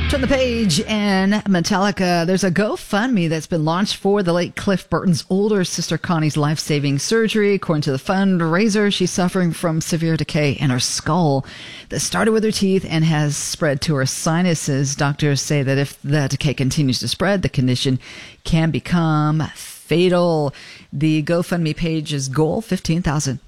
Turn the page and Metallica. There's a GoFundMe that's been launched for the late Cliff Burton's older sister Connie's life-saving surgery. According to the fundraiser, she's suffering from severe decay in her skull that started with her teeth and has spread to her sinuses. Doctors say that if the decay continues to spread, the condition can become fatal. The GoFundMe page is goal $15,000.